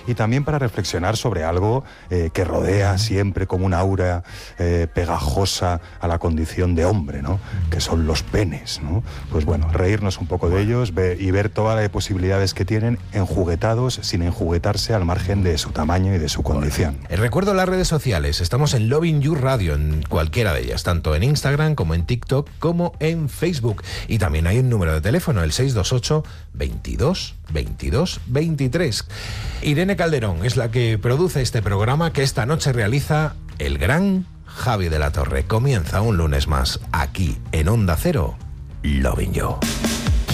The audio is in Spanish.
y también para reflexionar sobre algo que rodea siempre como un aura pegajosa a la condición de hombre, ¿no? Que son los penes, ¿no? Pues bueno, reírnos un poco de ellos y ver todas las posibilidades que tienen enjuguetados sin enjuguetarse al margen de su tamaño y de su condición. Recuerdo las redes sociales, estamos en Loving You Radio, en cualquiera de ellas, tanto en Instagram como en TikTok como en Facebook. Y también hay un número de teléfono, el 628 22 22 23. Irene Calderón es la que produce este programa que esta noche realiza el gran Javi de la Torre. Comienza un lunes más aquí en Onda Cero, Loving You.